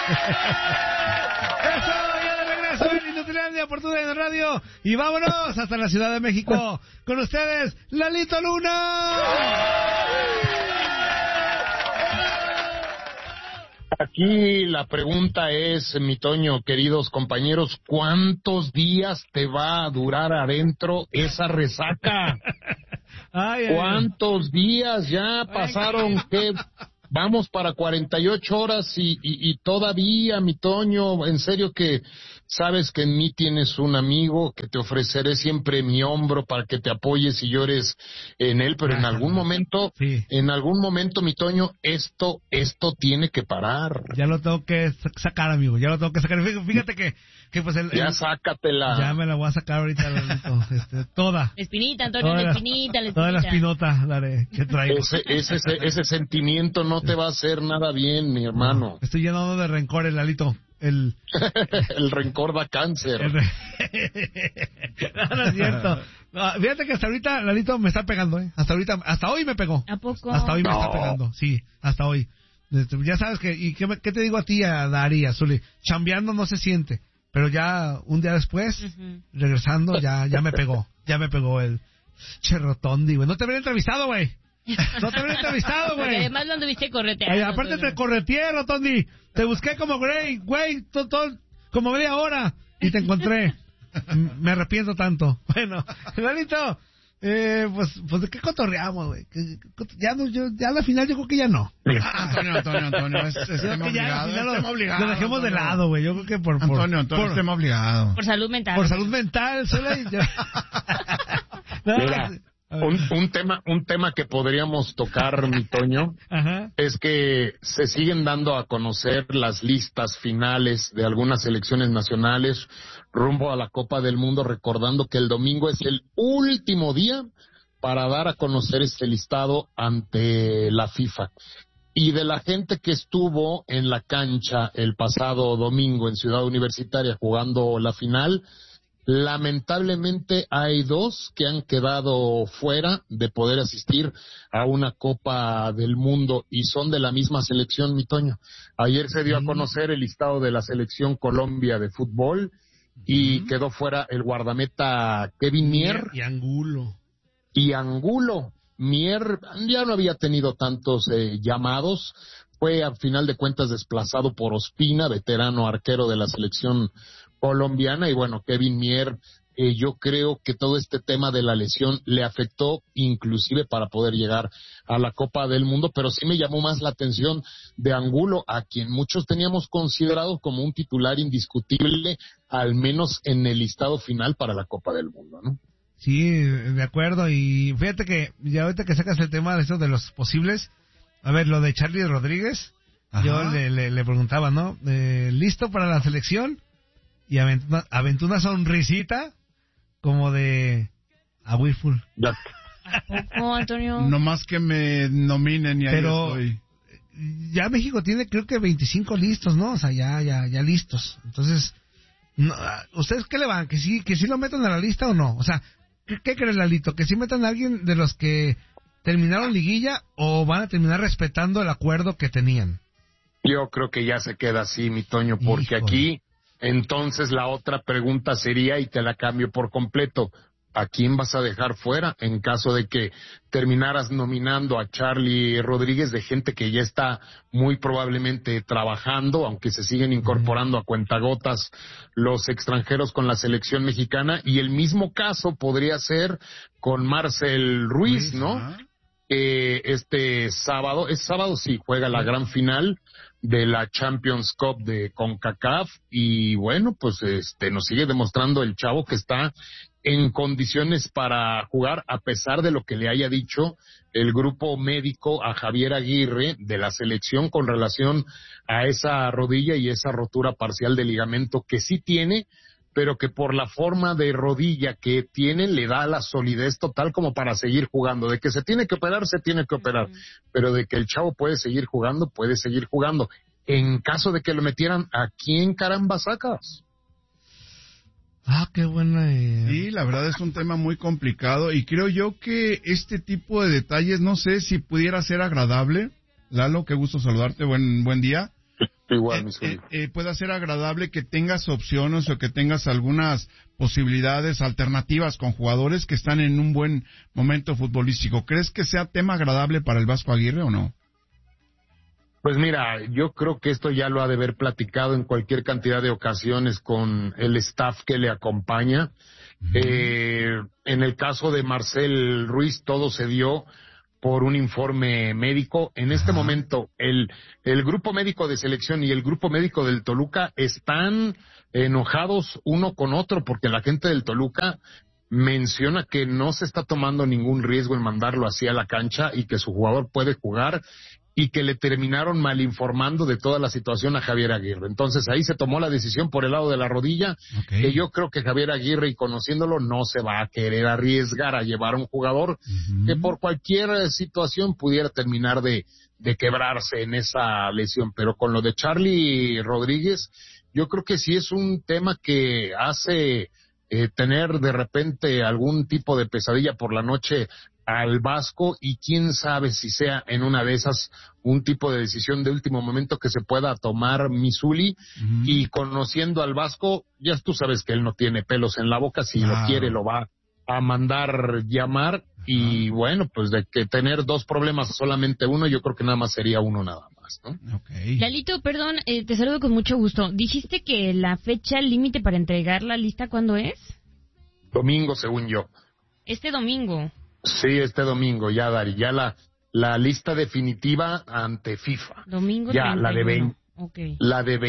Eso, ya de regreso en Inutilandia por TUDN Radio. Y vámonos hasta la Ciudad de México. Con ustedes, Lalito Luna. Aquí la pregunta es, mi Toño, queridos compañeros, ¿cuántos días te va a durar adentro esa resaca? ¿Cuántos días ya pasaron? ¿Qué? Vamos para 48 horas y todavía, mi Toño, en serio que sabes que en mí tienes un amigo que te ofreceré siempre mi hombro para que te apoyes y llores en él, pero en algún momento, mi Toño, esto tiene que parar. Ya lo tengo que sacar, amigo, ya lo tengo que sacar. Fíjate que pues ya sácatela. Ya me la voy a sacar ahorita, toda. Espinita, Antonio, la espinita. Toda la espinota, daré, que traigo. Ese sentimiento no te va a hacer nada bien, mi hermano. No, estoy llenado de rencores, Lalito. El rencor da cáncer. No es cierto. No, fíjate que hasta ahorita Lalito me está pegando, hasta hoy me pegó. ¿A poco? Hasta hoy me está pegando, sí, hasta hoy. Ya sabes que, ¿y qué te digo a ti, a Dari, a Zuli? Chambeando no se siente, pero ya un día después, regresando, ya me pegó el Rotondi, güey. No te habría entrevistado, güey. Porque además lo anduviste correteando. Aparte te correteé, Rotondi. Te busqué como güey, todo, como media hora y te encontré. Me arrepiento tanto. Bueno, Lalito, pues ¿de qué cotorreamos, güey? Ya a la final yo creo que ya no. Antonio, es tema obligado. Lo dejemos de lado, güey. Yo creo que por es tema obligado. Por salud mental. Por salud mental, Mira, un tema que podríamos tocar, mi Toño, es que se siguen dando a conocer las listas finales de algunas selecciones nacionales rumbo a la Copa del Mundo, recordando que el domingo es el último día para dar a conocer este listado ante la FIFA. Y de la gente que estuvo en la cancha el pasado domingo en Ciudad Universitaria jugando la final, lamentablemente hay 2 que han quedado fuera de poder asistir a una Copa del Mundo y son de la misma selección, mi Toño. Ayer se dio a conocer el listado de la selección Colombia de fútbol y quedó fuera el guardameta Kevin Mier y Angulo. Mier ya no había tenido tantos llamados, fue a final de cuentas desplazado por Ospina, veterano arquero de la selección colombiana, y bueno, Kevin Mier, yo creo que todo este tema de la lesión le afectó inclusive para poder llegar a la Copa del Mundo, pero sí me llamó más la atención de Angulo, a quien muchos teníamos considerado como un titular indiscutible, al menos en el listado final para la Copa del Mundo, ¿no? Sí, de acuerdo, y fíjate que ya ahorita que sacas el tema de eso de los posibles, a ver, lo de Charlie Rodríguez, yo le preguntaba, ¿no? ¿Listo para la selección? Y aventó una sonrisita como de a Whirlpool. ¿Cómo, Antonio? No más que me nominen y ahí estoy. Ya México tiene creo que 25 listos, ¿no? O sea, ya listos. Entonces, no, ¿ustedes qué le van? ¿Que sí lo metan a la lista o no? O sea, ¿qué crees, Lalito? ¿Que sí metan a alguien de los que terminaron liguilla o van a terminar respetando el acuerdo que tenían? Yo creo que ya se queda así, mi Toño, porque aquí entonces la otra pregunta sería, y te la cambio por completo, ¿a quién vas a dejar fuera en caso de que terminaras nominando a Charlie Rodríguez, de gente que ya está muy probablemente trabajando, aunque se siguen incorporando a cuentagotas los extranjeros con la selección mexicana? Y el mismo caso podría ser con Marcel Ruiz, ¿no? Este sábado, sí, juega la gran final de la Champions Cup de CONCACAF y bueno, pues nos sigue demostrando el chavo que está en condiciones para jugar, a pesar de lo que le haya dicho el grupo médico a Javier Aguirre de la selección con relación a esa rodilla y esa rotura parcial de ligamento que sí tiene, pero que por la forma de rodilla que tiene le da la solidez total como para seguir jugando. De que se tiene que operar, se tiene que operar, pero de que el chavo puede seguir jugando, puede seguir jugando. En caso de que lo metieran, ¿a quién caramba sacas? Qué buena. Sí, la verdad es un tema muy complicado y creo yo que este tipo de detalles, no sé si pudiera ser agradable. Lalo, qué gusto saludarte, buen día. Igual, mi Zuli. Pueda ser agradable que tengas opciones o que tengas algunas posibilidades alternativas con jugadores que están en un buen momento futbolístico. ¿Crees que sea tema agradable para el Vasco Aguirre o no? Pues mira, yo creo que esto ya lo ha de haber platicado en cualquier cantidad de ocasiones con el staff que le acompaña. En el caso de Marcel Ruiz, todo se dio por un informe médico. En este momento, el grupo médico de selección y el grupo médico del Toluca están enojados uno con otro porque la gente del Toluca menciona que no se está tomando ningún riesgo en mandarlo así a la cancha y que su jugador puede jugar y que le terminaron mal informando de toda la situación a Javier Aguirre. Entonces ahí se tomó la decisión por el lado de la rodilla, que yo creo que Javier Aguirre, y conociéndolo, no se va a querer arriesgar a llevar a un jugador que por cualquier situación pudiera terminar de quebrarse en esa lesión. Pero con lo de Charly Rodríguez, yo creo que sí es un tema que hace tener de repente algún tipo de pesadilla por la noche al Vasco, y quién sabe si sea en una de esas un tipo de decisión de último momento que se pueda tomar Misuli. Y conociendo al Vasco, ya tú sabes que él no tiene pelos en la boca, si lo quiere lo va a mandar llamar. Y bueno, pues de que tener dos problemas solamente uno, yo creo que nada más sería uno nada más, ¿no? Lalito, perdón, te saludo con mucho gusto. Dijiste que la fecha límite para entregar la lista, ¿cuándo es? Domingo, según yo. Este domingo. Sí, este domingo, ya, Dari, ya la lista definitiva ante FIFA. Domingo ya, 31. La de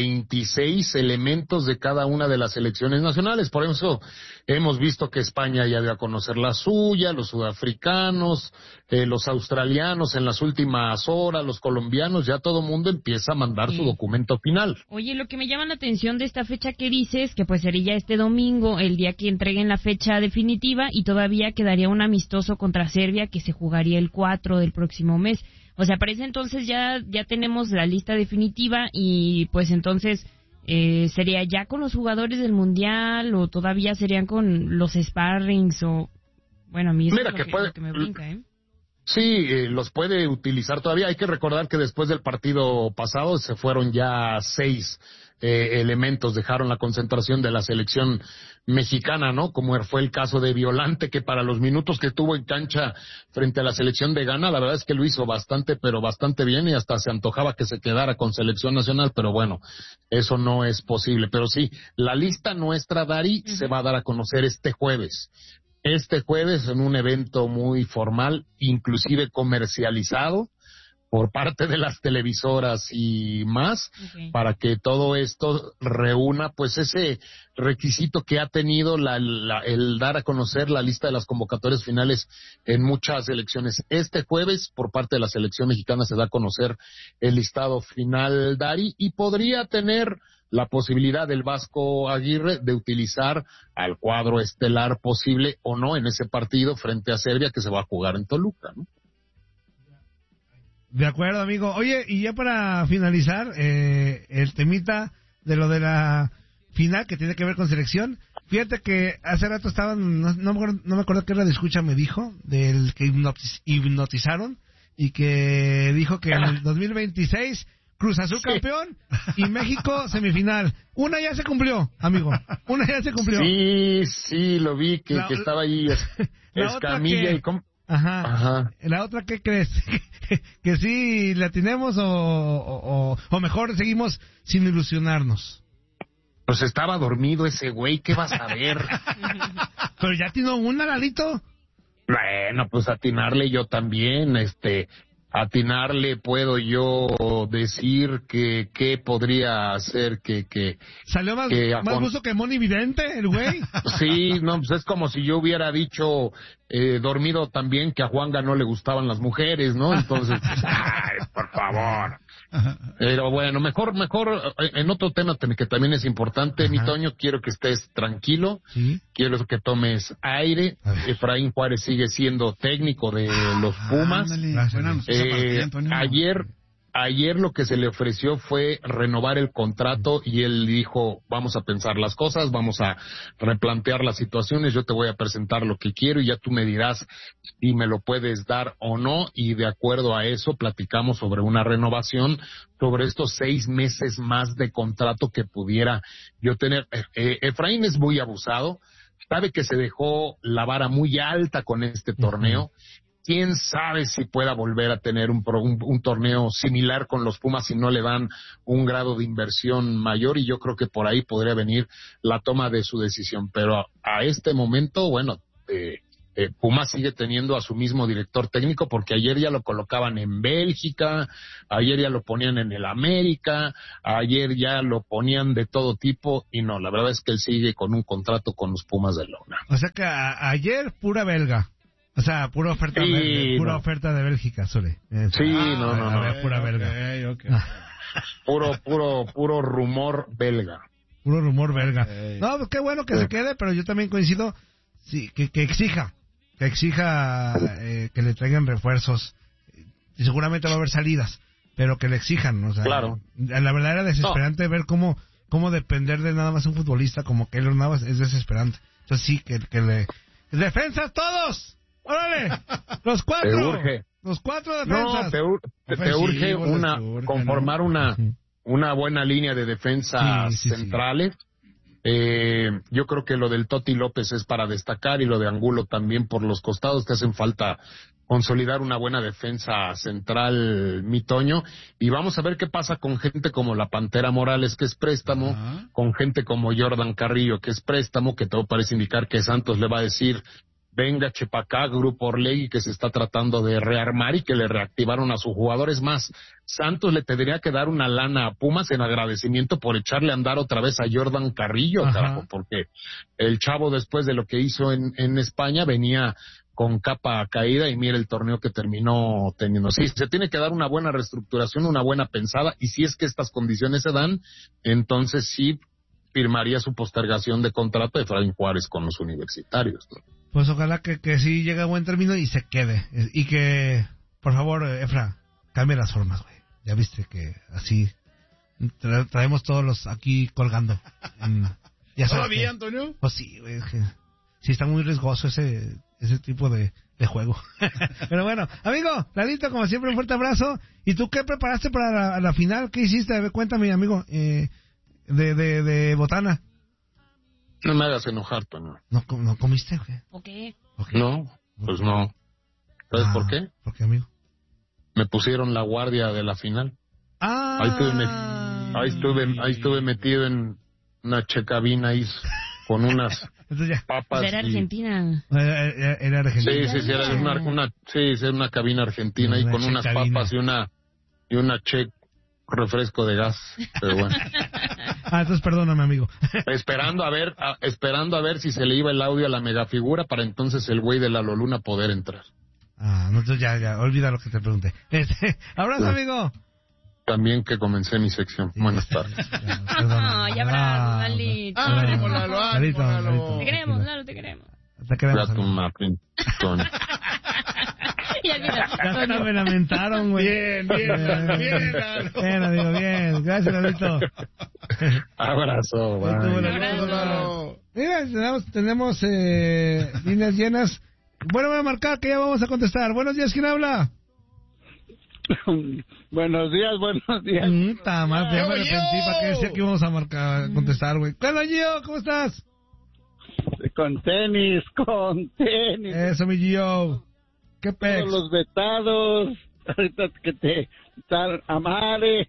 26 elementos de cada una de las selecciones nacionales. Por eso hemos visto que España ya dio a conocer la suya, los sudafricanos, los australianos en las últimas horas, los colombianos, ya todo mundo empieza a mandar su documento final. Oye, lo que me llama la atención de esta fecha que dices, que pues sería este domingo, el día que entreguen la fecha definitiva, y todavía quedaría un amistoso contra Serbia que se jugaría el 4 del próximo mes. O sea, parece entonces ya tenemos la lista definitiva, y pues entonces sería ya con los jugadores del Mundial, o todavía serían con los sparrings, o bueno, a mí eso es lo que me brinca, ¿eh? Sí, los puede utilizar todavía. Hay que recordar que después del partido pasado se fueron ya 6 elementos, dejaron la concentración de la selección mexicana, ¿no? Como fue el caso de Violante, que para los minutos que tuvo en cancha frente a la selección de Ghana, la verdad es que lo hizo bastante, pero bastante bien, y hasta se antojaba que se quedara con selección nacional, pero bueno, eso no es posible. Pero sí, la lista nuestra, Dari, se va a dar a conocer este jueves. Este jueves en un evento muy formal, inclusive comercializado por parte de las televisoras y más, para que todo esto reúna pues ese requisito que ha tenido el dar a conocer la lista de las convocatorias finales en muchas elecciones. Este jueves, por parte de la selección mexicana, se da a conocer el listado final, Dari, y podría tener la posibilidad del Vasco Aguirre de utilizar al cuadro estelar posible o no en ese partido frente a Serbia, que se va a jugar en Toluca, ¿no? De acuerdo, amigo. Oye, y ya para finalizar, el temita de lo de la final que tiene que ver con selección. Fíjate que hace rato estaban, no me acuerdo qué radioescucha me dijo, del que hipnotizaron, y que dijo que en el 2026 Cruz Azul campeón y México semifinal. Una ya se cumplió, amigo. Una ya se cumplió. Sí, lo vi, que estaba ahí Escamilla y... Ajá. ¿La otra qué crees? ¿Que sí la tenemos o mejor seguimos sin ilusionarnos? Pues estaba dormido ese güey, ¿qué vas a ver? Pero ya atinó una, Lalito. Bueno, pues atinarle yo también, atinarle puedo yo decir que podría hacer que salió más gusto que Moni Vidente, el güey. Sí, no, pues es como si yo hubiera dicho dormido también que a Juanga no le gustaban las mujeres, ¿no? Entonces, ay, por favor. Pero bueno, mejor en otro tema que también es importante, mi Toño, quiero que estés tranquilo, quiero que tomes aire. Efraín Juárez sigue siendo técnico de los Pumas. ayer lo que se le ofreció fue renovar el contrato y él dijo, vamos a pensar las cosas, vamos a replantear las situaciones, yo te voy a presentar lo que quiero y ya tú me dirás si me lo puedes dar o no, y de acuerdo a eso platicamos sobre una renovación, sobre estos 6 meses más de contrato que pudiera yo tener. Efraín es muy abusado, sabe que se dejó la vara muy alta con este torneo. Quién sabe si pueda volver a tener un torneo similar con los Pumas si no le dan un grado de inversión mayor, y yo creo que por ahí podría venir la toma de su decisión. Pero a este momento, bueno, Pumas sigue teniendo a su mismo director técnico, porque ayer ya lo colocaban en Bélgica, ayer ya lo ponían en el América, ayer ya lo ponían de todo tipo, y no, la verdad es que él sigue con un contrato con los Pumas de Lona. O sea que ayer pura belga. O sea, pura oferta, oferta de Bélgica, Sole. No. Pura belga. Okay. Puro rumor belga. Puro rumor belga. No, pues qué bueno que se quede, pero yo también coincido, sí, que exija que le traigan refuerzos. Y seguramente va a haber salidas, pero que le exijan, o sea. Claro. La verdad era desesperante ver cómo depender de nada más un futbolista como Keylor Navas es desesperante. Entonces sí, que le... ¡Defensas todos! ¡Órale! ¡Los 4! Te urge. Los 4 defensas. No, te urge conformar una buena línea de defensas centrales. Yo creo que lo del Toti López es para destacar, y lo de Angulo también por los costados, que hacen falta consolidar una buena defensa central, mi Toño, y vamos a ver qué pasa con gente como la Pantera Morales, que es préstamo, con gente como Jordan Carrillo, que es préstamo, que todo parece indicar que Santos le va a decir, venga Chepacá, Grupo Orlegui, que se está tratando de rearmar y que le reactivaron a sus jugadores más. Santos le tendría que dar una lana a Pumas en agradecimiento por echarle a andar otra vez a Jordan Carrillo, carajo, porque el chavo, después de lo que hizo en España, venía con capa caída, y mira el torneo que terminó teniendo. Sí, se tiene que dar una buena reestructuración, una buena pensada, y si es que estas condiciones se dan, entonces sí firmaría su postergación de contrato de Efraín Juárez con los universitarios, ¿no? Pues ojalá que sí llegue a buen término y se quede. Y que, por favor, Efra, cambie las formas, güey. Ya viste que así traemos todos los aquí colgando. ¿Todavía, Antonio? Pues sí, güey. Sí está muy riesgoso ese tipo de juego. Pero bueno, amigo, Lalito, como siempre, un fuerte abrazo. ¿Y tú qué preparaste para la final? ¿Qué hiciste? A ver, cuéntame, amigo, de botana. No me hagas enojar, Toño. ¿No comiste o qué? ¿O qué? No, pues no. ¿Sabes por qué? ¿Por qué, amigo? Me pusieron la guardia de la final. Ahí estuve metido en una checabina ahí con unas papas. Era Argentina. Era Argentina. Sí, era una cabina argentina ahí con unas papas y una refresco de gas, pero bueno. Entonces perdóname, amigo. Esperando a ver si se le iba el audio a la megafigura para entonces el güey de la Loluna poder entrar. No, entonces ya, olvida lo que te pregunté. Abrazo, amigo. También que comencé mi sección. Buenas tardes. Ya abrazo, Lalito. Ánimo, Lalo. Te queremos, Lalo, te queremos. Te queremos. Ya tu Martín, Toño. Ya me lamentaron, güey. Bien, Lalo. Bien, amigo, bien. Gracias, Lalito. Abrazo, Lalo. Mira, tenemos líneas llenas. Bueno, voy a marcar que ya vamos a contestar. Buenos días, ¿quién habla? Buenos días. Ya me arrepentí para que decía que íbamos a contestar, güey. Hola, Gio, ¿cómo estás? Con tenis. Eso, mi Gio. ¿Qué pex? Todos los vetados. Ahorita que te están amare.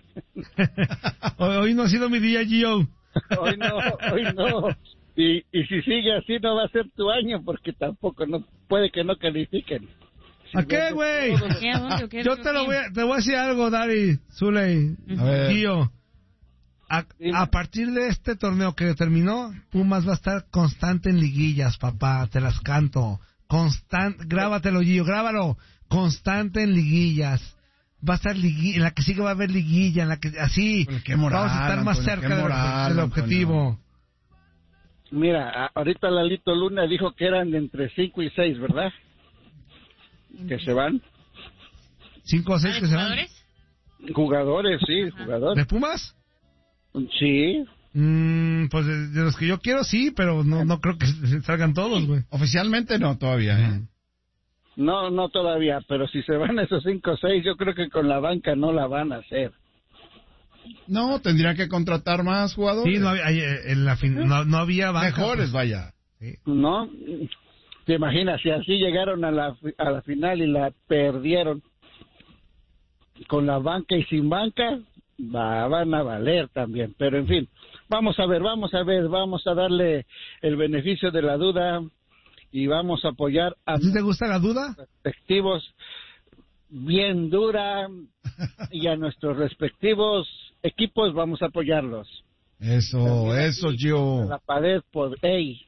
Hoy no ha sido mi día, Gio. Hoy no. Y si sigue así no va a ser tu año, porque tampoco puede que no califiquen. ¿A qué, güey? Yo te voy a decir algo, Dari, Zuley, Gio. A partir de este torneo que terminó, Pumas va a estar constante en liguillas, papá, te las canto. Grábatelo, Gio, grábalo. Constante en liguillas. Va a estar en la que sigue va a haber liguilla, en la que así vamos a estar más cerca del objetivo. Antonio. Mira, ahorita Lalito Luna dijo que eran de entre 5 y 6, ¿verdad? Que se van. 5 o 6 que se van. Jugadores, sí, jugadores. ¿De Pumas? Sí. Pues de los que yo quiero, sí, pero no creo que salgan todos, güey. Oficialmente no, todavía, ¿eh? No todavía, pero si se van esos 5 o 6, yo creo que con la banca no la van a hacer. No, tendrían que contratar más jugadores. Sí, no había banca. Mejores, vaya. Sí. No, te imaginas, si así llegaron a la final y la perdieron con la banca y sin banca, van a valer también. Pero en fin, vamos a darle el beneficio de la duda y vamos a apoyar a... ¿A ti te gusta la duda? Respectivos bien dura y a nuestros respectivos equipos vamos a apoyarlos. Eso, Gio. La pared por ey.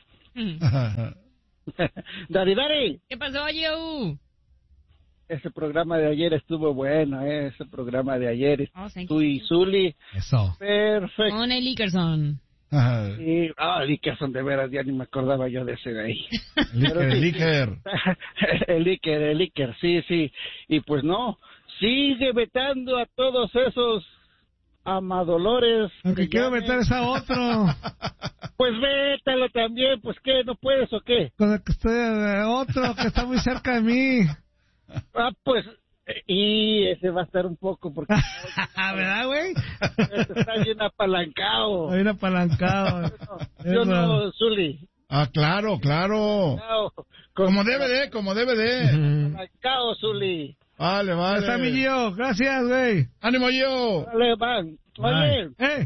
Dari. ¿Qué pasó, Gio? Ese programa de ayer estuvo bueno, ese programa de ayer. Tú y you. Zuli. Eso. Perfecto. Con el Ickerson. Y, Lickerson, de veras, ya ni me acordaba yo de ese de ahí. El Iker. El Iker, sí. Y pues no, sigue vetando a todos esos amadolores. Aunque quiero vetar es a otro. Pues vétalo también, pues ¿qué? ¿No puedes o qué? Con el que otro que está muy cerca de mí. Pues, y ese va a estar un poco porque... ¿Verdad, güey? Está bien apalancado. Está bien apalancado. Yo no, Zuli. Claro. No, Como debe de. Apalancado, Zuli. Vale. Está mi Gio, gracias, güey. ¡Ánimo, Gio! Vale, van. Oye,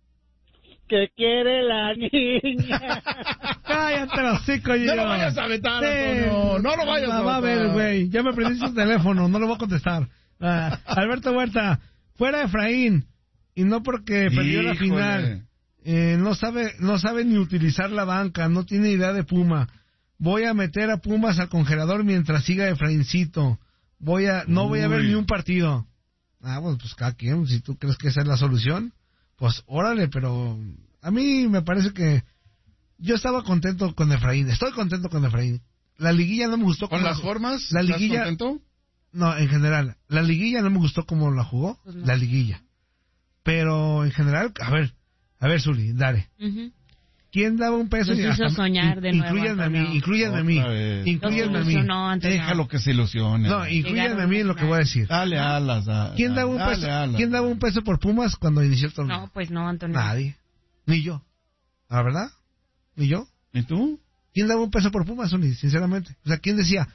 ¿qué quiere la niña? Cállate los hocico, Gio. No lo vayas a vetar, Antonio. No lo vayas a vetar. Va a ver, güey. Ya me prendí su teléfono, no lo voy a contestar. Alberto Huerta, fuera Efraín. Y no porque perdió la final. No sabe ni utilizar la banca, no tiene idea de Puma. Voy a meter a Pumas al congelador mientras siga Efraíncito. No voy a ver ni un partido. Pues cada quien, si tú crees que esa es la solución, pues órale, pero a mí me parece que yo estaba contento con Efraín, estoy contento con Efraín. La liguilla no me gustó. ¿Con las formas? La liguilla, ¿Estás contento? No, en general, la liguilla no me gustó como la jugó, pues no. La liguilla. Pero en general, a ver, Zuli, dale. Uh-huh. ¿Quién daba un peso? Nos hizo soñar de nuevo. Inclúyanme a mí. Déjalo que se ilusione. No, inclúyanme a mí en lo que voy a decir. Dale alas. ¿Quién daba un peso por Pumas cuando inició el torneo? No, pues no, Antonio. Nadie. Ni yo. ¿La verdad? ¿Ni yo? ¿Y tú? ¿Quién daba un peso por Pumas, Zuli? Sinceramente. O sea, ¿quién decía?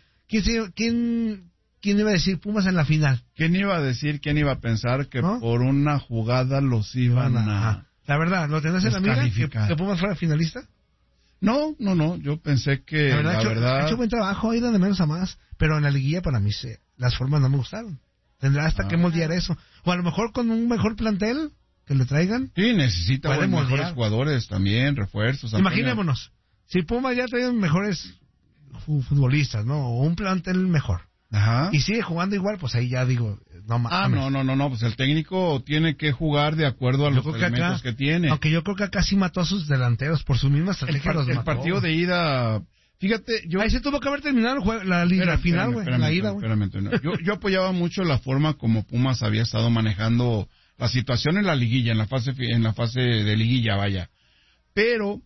¿Quién iba a decir Pumas en la final? ¿Quién iba a decir, quién iba a pensar que por una jugada los iban a... La verdad, ¿lo tenés en la mira que Pumas fuera finalista? No, yo pensé que la verdad... Ha hecho buen trabajo, ha ido de menos a más, pero en la liguilla para mí las formas no me gustaron. Tendrá hasta que moldear eso. O a lo mejor con un mejor plantel que le traigan. Sí, necesita mejores jugadores también, refuerzos. Imaginémonos, si Pumas ya trae mejores futbolistas, ¿no? O un plantel mejor. Ajá. Y sigue jugando igual, pues ahí ya digo, no mames. No, pues el técnico tiene que jugar de acuerdo a los elementos que tiene. Aunque yo creo que acá sí mató a sus delanteros por su misma estrategia. El partido de ida, fíjate, ahí se tuvo que haber terminado la final, güey, la ida, güey. Yo apoyaba mucho la forma como Pumas había estado manejando la situación en la liguilla, en la fase de liguilla, vaya. Pero,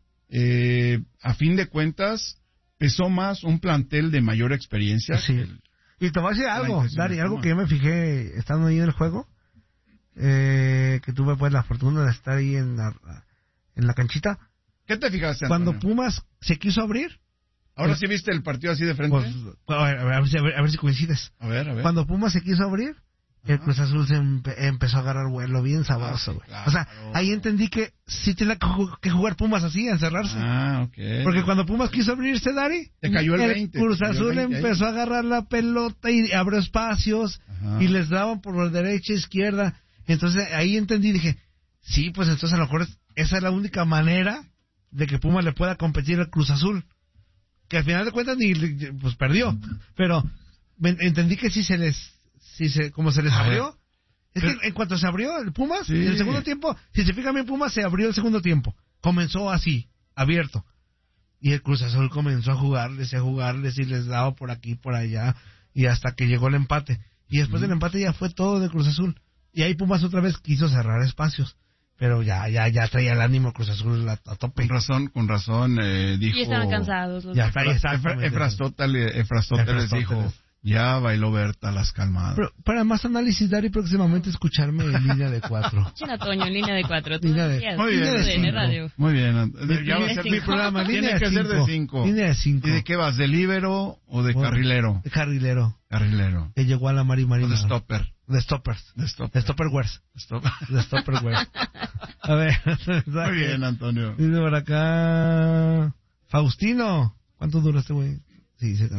a fin de cuentas, pesó más un plantel de mayor experiencia. Sí. Y te voy a decir algo, Dari, algo que yo me fijé estando ahí en el juego, que tuve pues la fortuna de estar ahí en la canchita. ¿Qué te fijaste, Antonio? Cuando Pumas se quiso abrir. ¿Ahora sí viste el partido así de frente? Pues, a ver si coincides. A ver. Cuando Pumas se quiso abrir, el Cruz Azul empezó a agarrar vuelo bien sabroso, güey. Claro. O sea, ahí entendí que sí tenía que jugar Pumas así, a encerrarse. Ok. Porque cuando Pumas quiso abrirse, Dari, te cayó el 20. Cruz Azul empezó a agarrar la pelota y abrió espacios. Ajá. Y les daban por la derecha e izquierda. Entonces ahí entendí, dije, sí, pues entonces a lo mejor esa es la única manera de que Pumas le pueda competir al Cruz Azul. Que al final de cuentas pues perdió. Pero entendí que como se les abrió, es que en cuanto se abrió el Pumas, en el segundo tiempo, si se fijan bien, Pumas se abrió el segundo tiempo, comenzó así, abierto, y el Cruz Azul comenzó a jugarles y les daba por aquí, por allá, y hasta que llegó el empate, y después del empate ya fue todo de Cruz Azul, Y ahí Pumas otra vez quiso cerrar espacios. Pero ya traía el ánimo Cruz Azul a tope. Con razón, dijo... Y estaban cansados. Efrastóteles dijo, ya bailó Berta las calmadas. Pero para más análisis, Dari, próximamente escucharme en línea de 4. China Toño, en línea de 4. Muy bien. Ya va a ser mi programa. Tiene que ser de 5. Línea de 5. ¿Y de qué vas? ¿De líbero o de carrilero? De carrilero. Carrilero. Que llegó a la Marina. O de stopper. De stoppers. De stopperwares. De stopperwares. A ver. Muy bien, Antonio. Dice por acá... Faustino. ¿Cuánto dura este güey? Sí,